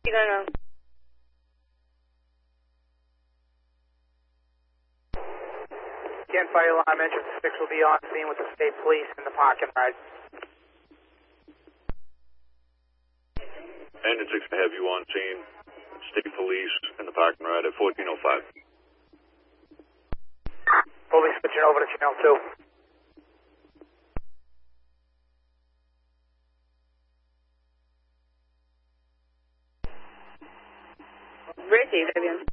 You don't know. 10 fire alarm, engine 6 will be on scene with the state police in the parking ride. Engine 6 to have you on scene. State police in the parking ride at 1405. Police switching over to channel 2. Received, Avian.